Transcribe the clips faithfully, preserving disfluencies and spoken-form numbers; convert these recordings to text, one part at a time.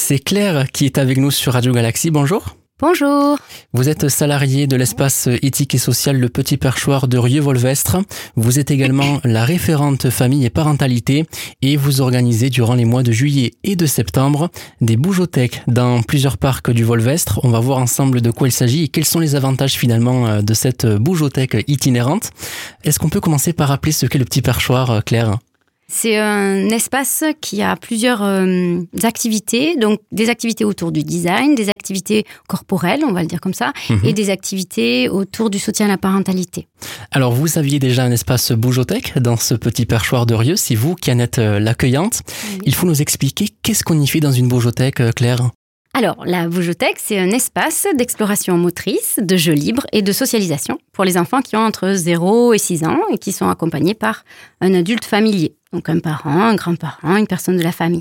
C'est Claire qui est avec nous sur Radio Galaxie. Bonjour. Bonjour. Vous êtes salariée de l'espace éthique et social Le Petit Perchoir de Rieux-Volvestre. Vous êtes également la référente famille et parentalité et vous organisez durant les mois de juillet et de septembre des bougeothèques dans plusieurs parcs du Volvestre. On va voir ensemble de quoi il s'agit et quels sont les avantages finalement de cette bougeothèque itinérante. Est-ce qu'on peut commencer par rappeler ce qu'est Le Petit Perchoir, Claire ? C'est un espace qui a plusieurs euh, activités, donc des activités autour du design, des activités corporelles, on va le dire comme ça, mmh. et des activités autour du soutien à la parentalité. Alors, vous aviez déjà un espace bougeothèque dans ce Petit Perchoir de Rieux, c'est vous qui en êtes l'accueillante. Oui. Il faut nous expliquer qu'est-ce qu'on y fait dans une bougeothèque, Claire ? Alors, la bougeothèque, c'est un espace d'exploration motrice, de jeux libres et de socialisation pour les enfants qui ont entre zéro et six ans et qui sont accompagnés par un adulte familier. Donc un parent, un grand-parent, une personne de la famille.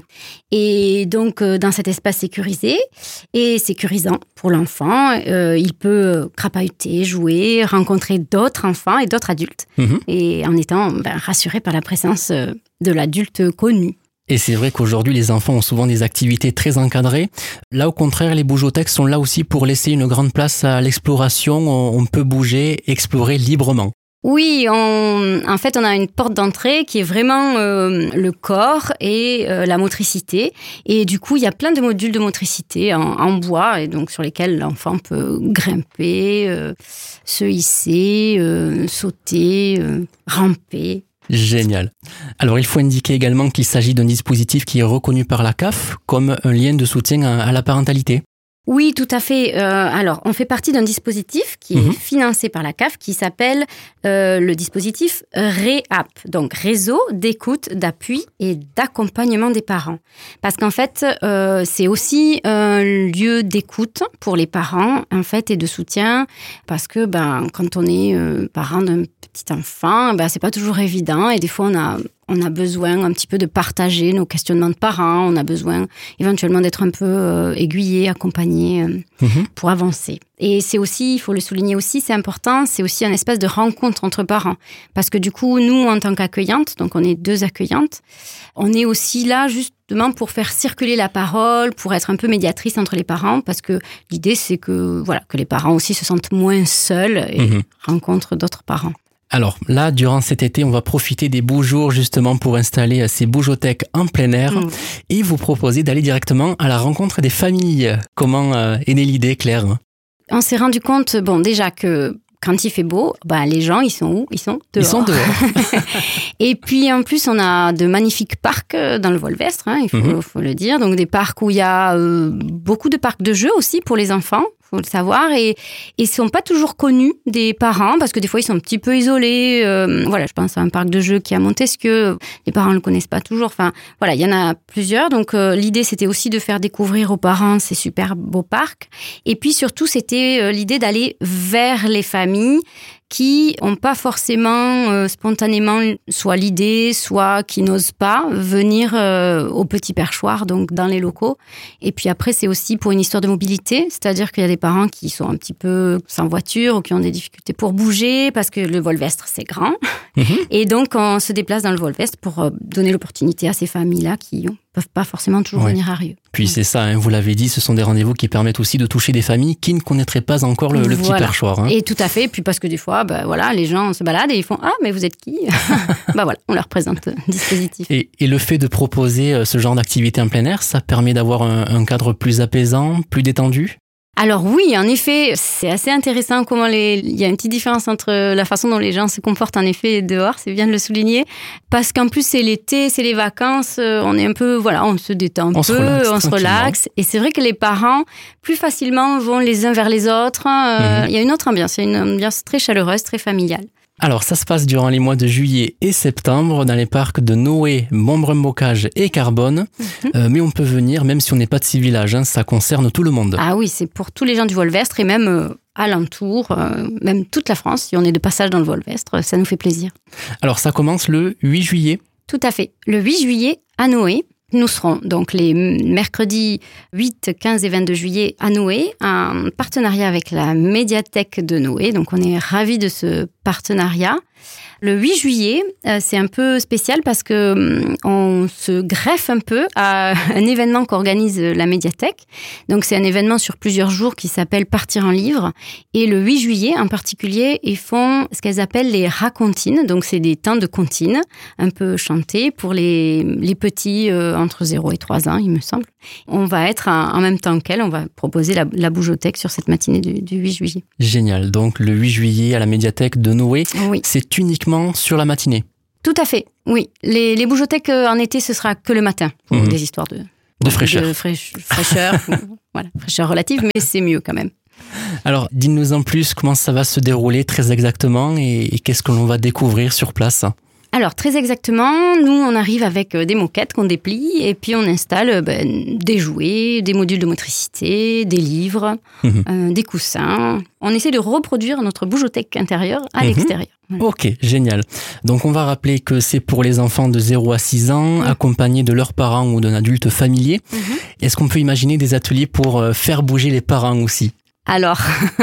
Et donc, euh, dans cet espace sécurisé et sécurisant pour l'enfant, euh, il peut crapahuter, jouer, rencontrer d'autres enfants et d'autres adultes. Mmh. Et en étant ben, rassuré par la présence de l'adulte connu. Et c'est vrai qu'aujourd'hui, les enfants ont souvent des activités très encadrées. Là, au contraire, les bougeothèques sont là aussi pour laisser une grande place à l'exploration. On peut bouger, explorer librement. Oui, on, en fait, on a une porte d'entrée qui est vraiment euh, le corps et euh, la motricité. Et du coup, il y a plein de modules de motricité en, en bois, et donc sur lesquels l'enfant peut grimper, euh, se hisser, euh, sauter, euh, ramper. Génial. Alors, il faut indiquer également qu'il s'agit d'un dispositif qui est reconnu par la C A F comme un lien de soutien à la parentalité. Oui, tout à fait. Euh, alors, on fait partie d'un dispositif qui mmh. est financé par la C A F qui s'appelle euh, le dispositif REAP, donc Réseau d'écoute, d'appui et d'accompagnement des parents. Parce qu'en fait, euh, c'est aussi un lieu d'écoute pour les parents, en fait, et de soutien, parce que ben, quand on est euh, parent d'un petit enfant, ben, c'est pas toujours évident et des fois, on a... On a besoin un petit peu de partager nos questionnements de parents. On a besoin éventuellement d'être un peu euh, aiguillé, accompagné euh, mmh. pour avancer. Et c'est aussi, il faut le souligner aussi, c'est important, c'est aussi un espace de rencontre entre parents. Parce que du coup, nous, en tant qu'accueillantes, donc on est deux accueillantes, on est aussi là justement pour faire circuler la parole, pour être un peu médiatrice entre les parents. Parce que l'idée, c'est que, voilà, que les parents aussi se sentent moins seuls et mmh. rencontrent d'autres parents. Alors là, durant cet été, on va profiter des beaux jours justement pour installer ces bougeothèques en plein air mmh. et vous proposer d'aller directement à la rencontre des familles. Comment euh, est née l'idée, Claire ? On s'est rendu compte, bon, déjà que quand il fait beau, bah, les gens, ils sont où ? Ils sont dehors. Ils sont dehors. Et puis, en plus, on a de magnifiques parcs dans le Volvestre, hein, il faut, mmh. faut le dire. Donc, des parcs où il y a euh, beaucoup de parcs de jeux aussi pour les enfants. Faut le savoir, et ils ne sont pas toujours connus des parents, parce que des fois, ils sont un petit peu isolés. Euh, voilà, je pense à un parc de jeux qui est à Montesquieu. Les parents ne le connaissent pas toujours. Enfin, voilà, il y en a plusieurs. Donc, euh, l'idée, c'était aussi de faire découvrir aux parents ces super beaux parcs. Et puis, surtout, c'était euh, l'idée d'aller vers les familles qui n'ont pas forcément euh, spontanément soit l'idée, soit qui n'osent pas venir euh, au Petit Perchoir, donc dans les locaux. Et puis après, c'est aussi pour une histoire de mobilité, c'est-à-dire qu'il y a des parents qui sont un petit peu sans voiture ou qui ont des difficultés pour bouger, parce que le Volvestre, c'est grand. Mmh. Et donc, on se déplace dans le Volvestre pour euh, donner l'opportunité à ces familles-là qui ne peuvent pas forcément toujours ouais. venir à Rieux. Puis c'est ça, hein, vous l'avez dit, ce sont des rendez-vous qui permettent aussi de toucher des familles qui ne connaîtraient pas encore le, le voilà. Petit Perchoir. Hein. Et tout à fait, et puis parce que des fois, bah, voilà, les gens se baladent et ils font « Ah, mais vous êtes qui ?» Bah voilà, on leur présente le dispositif. Et, et le fait de proposer ce genre d'activité en plein air, ça permet d'avoir un, un cadre plus apaisant, plus détendu ? Alors oui, en effet, c'est assez intéressant comment les... il y a une petite différence entre la façon dont les gens se comportent en effet dehors, c'est bien de le souligner, parce qu'en plus c'est l'été, c'est les vacances, on est un peu, voilà, on se détend un on peu, se relaxe, on se relaxe, et c'est vrai que les parents, plus facilement, vont les uns vers les autres, euh, mmh. il y a une autre ambiance, il y a une ambiance très chaleureuse, très familiale. Alors, ça se passe durant les mois de juillet et septembre dans les parcs de Noé, Montbrun-Bocage et Carbone. Mmh. Euh, mais on peut venir, même si on n'est pas de ces villages, hein, ça concerne tout le monde. Ah oui, c'est pour tous les gens du Volvestre et même euh, alentour, euh, même toute la France. Si on est de passage dans le Volvestre, ça nous fait plaisir. Alors, ça commence le huit juillet. Tout à fait. Le huit juillet à Noé. Nous serons donc les mercredis huit, quinze et vingt-deux juillet à Noé, en partenariat avec la médiathèque de Noé. Donc on est ravis de ce partenariat. Le huit juillet, euh, c'est un peu spécial parce que hum, on se greffe un peu à un événement qu'organise la médiathèque. Donc, c'est un événement sur plusieurs jours qui s'appelle Partir en livre. Et le huit juillet, en particulier, ils font ce qu'elles appellent les racontines. Donc, c'est des temps de comptines, un peu chantés pour les, les petits euh, entre zéro et trois ans, il me semble. On va être en, en même temps qu'elles, on va proposer la, la bougeothèque sur cette matinée du, du huit juillet. Génial. Donc, le huit juillet à la médiathèque de Noé, Oui. c'est uniquement sur la matinée. Tout à fait, oui. Les, les bougeothèques en été, ce sera que le matin, pour Mmh. des histoires de, De fraîcheur. de fraîche- fraîcheur, voilà, fraîcheur relative, mais c'est mieux quand même. Alors, dis-nous en plus comment ça va se dérouler très exactement et, et qu'est-ce que l'on va découvrir sur place. Alors, très exactement, nous, on arrive avec des moquettes qu'on déplie et puis on installe ben, des jouets, des modules de motricité, des livres, Mmh. euh, des coussins. On essaie de reproduire notre bougeothèque intérieure à Mhm. l'extérieur. Voilà. Ok, génial. Donc on va rappeler que c'est pour les enfants de zéro à six ans, Mhm. accompagnés de leurs parents ou d'un adulte familier. Mhm. Est-ce qu'on peut imaginer des ateliers pour euh, faire bouger les parents aussi ? Alors,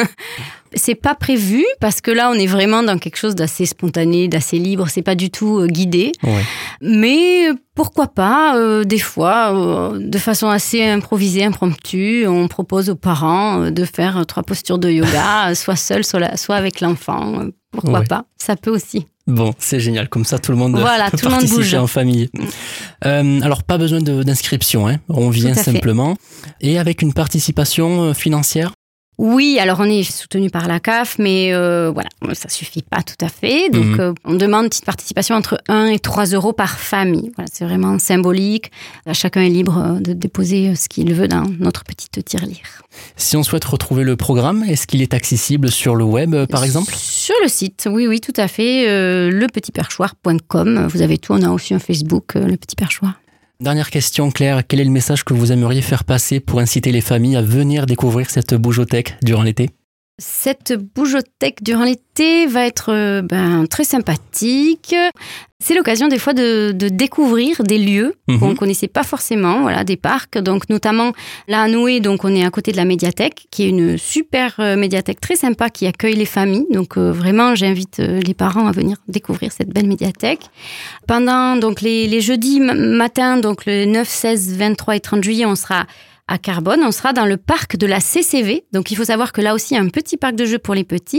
c'est pas prévu parce que là, on est vraiment dans quelque chose d'assez spontané, d'assez libre. C'est pas du tout euh, guidé. Ouais. Mais pourquoi pas, euh, des fois, euh, de façon assez improvisée, impromptue, on propose aux parents euh, de faire euh, trois postures de yoga, euh, soit seul, soit, la- soit avec l'enfant. Euh, Pourquoi Ouais. pas ? Ça peut aussi. Bon, c'est génial. Comme ça, tout le monde Voilà, peut tout le monde participer bouge. en famille. Euh, alors, pas besoin de- d'inscription. Hein. On vient Tout à fait. simplement. Et avec une participation euh, financière ? Oui, alors on est soutenu par la C A F, mais euh, voilà, ça suffit pas tout à fait. Donc, Mhm. euh, on demande une petite participation entre un et trois euros par famille. Voilà, c'est vraiment symbolique. Chacun est libre de déposer ce qu'il veut dans notre petite tirelire. Si on souhaite retrouver le programme, est-ce qu'il est accessible sur le web, euh, par exemple ? Sur le site, oui, oui, tout à fait, euh, le petit perchoir point com. Vous avez tout, on a aussi un Facebook, euh, Le Petit Perchoir. Dernière question, Claire. Quel est le message que vous aimeriez faire passer pour inciter les familles à venir découvrir cette bougeothèque durant l'été ? Cette bougeothèque durant l'été va être euh, ben, très sympathique. C'est l'occasion des fois de, de découvrir des lieux Mhm. qu'on ne connaissait pas forcément, voilà, des parcs. Donc notamment là à Noé, donc on est à côté de la médiathèque, qui est une super euh, médiathèque très sympa qui accueille les familles. Donc euh, vraiment, j'invite euh, les parents à venir découvrir cette belle médiathèque. Pendant donc les, les jeudis m- matins, donc le neuf, seize, vingt-trois et trente juillet, on sera à Carbone, on sera dans le parc de la C C V. Donc, il faut savoir que là aussi, il y a un petit parc de jeux pour les petits.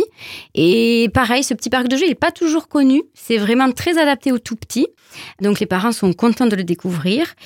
Et pareil, ce petit parc de jeux, il n'est pas toujours connu. C'est vraiment très adapté aux tout petits. Donc, les parents sont contents de le découvrir.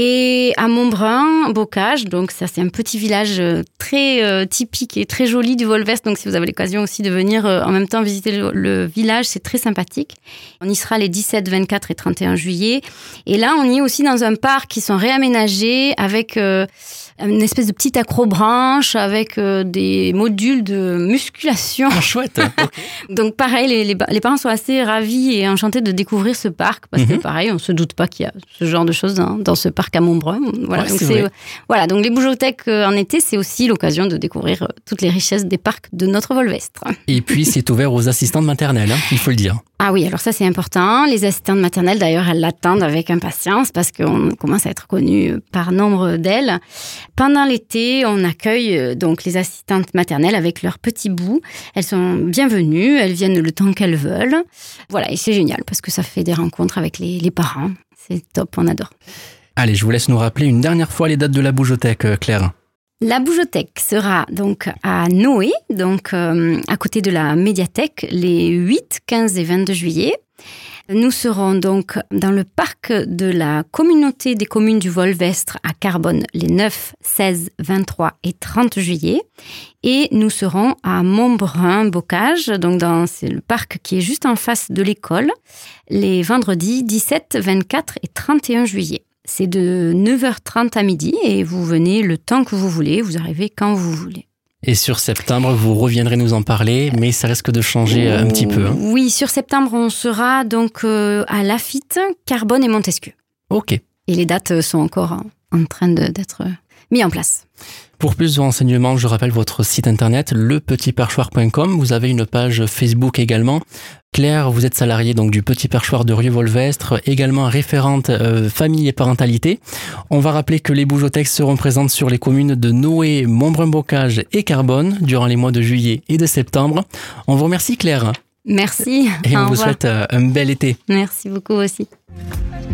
Et à Montbrun, Bocage, donc ça, c'est un petit village euh, très euh, typique et très joli du Volveste. Donc, si vous avez l'occasion aussi de venir euh, en même temps visiter le, le village, c'est très sympathique. On y sera les dix-sept, vingt-quatre et trente et un juillet. Et là, on y est aussi dans un parc qui sont réaménagés avec euh, une espèce de petite acrobranche avec euh, des modules de musculation. Ah, chouette. Ok. Donc pareil, les, les, les parents sont assez ravis et enchantés de découvrir ce parc parce que Mhm. pareil, on se doute pas qu'il y a ce genre de choses dans, dans ce parc à Montbrun. Voilà, Ouais, donc c'est c'est vrai. voilà, donc les bougeothèques euh, en été, c'est aussi l'occasion de découvrir euh, toutes les richesses des parcs de notre Volvestre. Et puis, c'est ouvert aux assistantes maternelles, hein, il faut le dire. Ah oui, alors ça c'est important. Les assistantes maternelles, d'ailleurs, elles l'attendent avec impatience parce qu'on commence à être connu par nombre d'elles. Pendant l'été, on accueille euh, donc les assistantes maternelles avec leurs petits bouts. Elles sont bienvenues, elles viennent le temps qu'elles veulent. Voilà, et c'est génial parce que ça fait des rencontres avec les, les parents. C'est top, on adore. Allez, je vous laisse nous rappeler une dernière fois les dates de la bougeothèque, euh, Claire. La bougeothèque sera donc à Noé, donc euh, à côté de la médiathèque, les huit, quinze et vingt-deux juillet. Nous serons donc dans le parc de la communauté des communes du Volvestre à Carbone les neuf, seize, vingt-trois et trente juillet. Et nous serons à Montbrun-Bocage, donc dans c'est le parc qui est juste en face de l'école, les vendredis dix-sept, vingt-quatre et trente et un juillet. C'est de neuf heures trente à midi et vous venez le temps que vous voulez, vous arrivez quand vous voulez. Et sur septembre, vous reviendrez nous en parler, mais ça risque de changer euh, un petit peu. Hein. Oui, sur septembre, on sera donc euh, à Laffitte, Carbone et Montesquieu. Ok. Et les dates sont encore en, en train de, d'être mises en place. Pour plus de renseignements, je rappelle votre site internet, le petit perchoir point com. Vous avez une page Facebook également. Claire, vous êtes salariée donc du Petit Perchoir de Rieux-Volvestre, également référente euh, famille et parentalité. On va rappeler que les bougeothèques seront présentes sur les communes de Noé, Montbrun-Bocage et Carbone durant les mois de juillet et de septembre. On vous remercie, Claire. Merci. Et Au on vous revoir. souhaite un bel été. Merci beaucoup aussi.